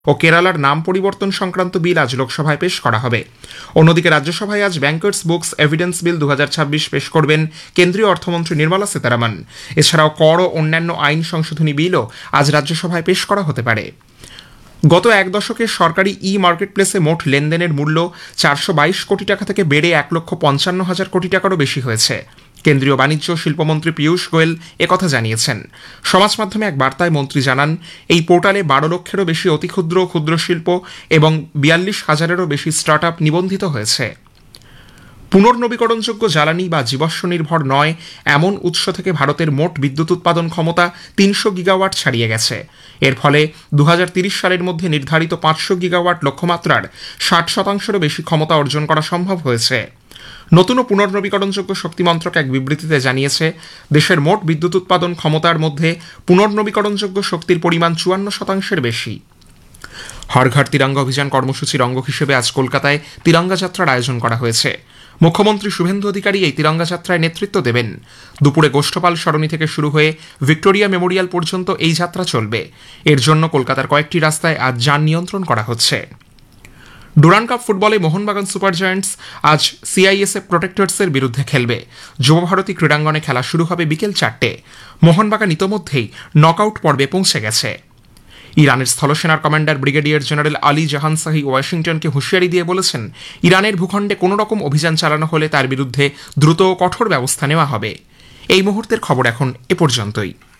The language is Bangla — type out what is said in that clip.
ও কেরালার নাম পরিবর্তন সংক্রান্ত বিল আজ লোকসভায় পেশ করা হবে। অন্যদিকে রাজ্যসভায় আজ ব্যাংকার্স বুকস এভিডেন্স বিল 2026 পেশ করবেন কেন্দ্রীয় অর্থমন্ত্রী নির্মলা সীতারামন। এছাড়াও কর ও অন্যান্য আইন সংশোধনী বিলও আজ রাজ্যসভায় পেশ করা হতে পারে। গত এক দশকে সরকারি ই মার্কেটপ্লেসে মোট লেনদেনের মূল্য 422 কোটি টাকা থেকে বেড়ে 1,55,000 কোটি টাকারও বেশি হয়েছে। কেন্দ্রীয় বাণিজ্য ও শিল্পমন্ত্রী পীয়ূষ গোয়েল একথা জানিয়েছেন। সমাজ মাধ্যমে এক বার্তায় মন্ত্রী জানান, এই পোর্টালে 12 লক্ষেরও বেশি অতিক্ষুদ্র ক্ষুদ্র শিল্প এবং 42,000-এরও বেশি স্টার্ট আপ নিবন্ধিত হয়েছে। পুনর্নবীকরণযোগ্য জ্বালানি বা জীবাশ্ম নির্ভর নয় এমন উৎস থেকে ভারতের মোট বিদ্যুৎ উৎপাদন ক্ষমতা 300 গিগাওয়াট ছাড়িয়ে গেছে। এর ফলে 2030 সালের মধ্যে নির্ধারিত 500 গিগাওয়াট লক্ষ্যমাত্রার 60%-এরও বেশি ক্ষমতা অর্জন করা সম্ভব হয়েছে। নতুন ও পুনর্নবীকরণযোগ্য শক্তি মন্ত্রক এক বিবৃতিতে জানিয়েছে, দেশের মোট বিদ্যুৎ উৎপাদন ক্ষমতার মধ্যে পুনর্নবীকরণযোগ্য শক্তির পরিমাণ 54%-এর বেশি। হর ঘর তিরঙ্গা অভিযান কর্মসূচির অঙ্গ হিসেবে আজ কলকাতায় তিরঙ্গা যাত্রার আয়োজন করা হয়েছে। মুখ্যমন্ত্রী শুভেন্দু অধিকারী এই তিরঙ্গা যাত্রায় নেতৃত্ব দেবেন। দুপুরে গোষ্ঠপাল সরণি থেকে শুরু হয়ে ভিক্টোরিয়া মেমোরিয়াল পর্যন্ত এই যাত্রা চলবে। এর জন্য কলকাতার কয়েকটি রাস্তায় আজ যান নিয়ন্ত্রণ করা হচ্ছে। ডুরান্ড কাপ ফুটবলে মোহনবাগান সুপার জায়ান্টস আজ সিআইএসএফ প্রোটেক্টরসের বিরুদ্ধে খেলবে। যুবভারতী ক্রীড়াঙ্গনে খেলা শুরু হবে বিকেল 4টে। মোহনবাগান ইতোমধ্যেই নকআউট পর্বে পৌঁছে গেছে। ইরানের স্থলসেনার কমান্ডার ব্রিগেডিয়ার জেনারেল আলী জাহান শাহী ওয়াশিংটনকে হুঁশিয়ারি দিয়ে বলেছেন, ইরানের ভূখণ্ডে কোনো রকম অভিযান চালানো হলে তার বিরুদ্ধে দ্রুত ও কঠোর ব্যবস্থা নেওয়া হবে। এই মুহূর্তের খবর এখন এ পর্যন্তই।